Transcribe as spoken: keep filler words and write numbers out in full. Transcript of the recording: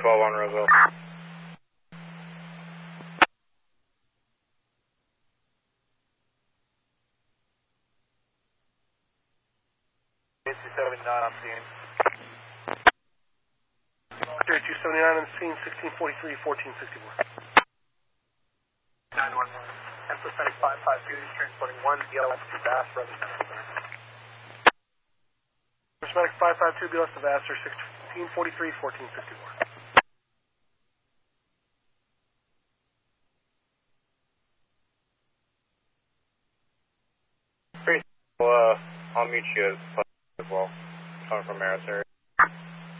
twelve on Roseville. two seventy-nine on scene. two seventy-nine on scene, sixteen forty-three, fourteen sixty-four. nine one one. Empathetic five five two is transporting one B L S to Bass, Roseville. Empathetic five five two, B L S to Vassar, sixteen forty-three, fourteen sixty-four. Well, uh, I'll meet you as well. Coming from Maris area.